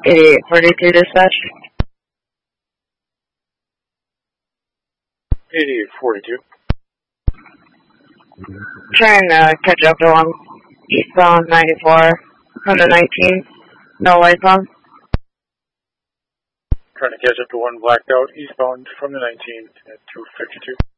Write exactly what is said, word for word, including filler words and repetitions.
eighty-eight forty-two dispatch. eighty-eight forty-two. Trying to catch up to one eastbound ninety-four from the nineteen. No lights on. Trying to catch up to one blacked out eastbound from the nineteen at two fifty-two.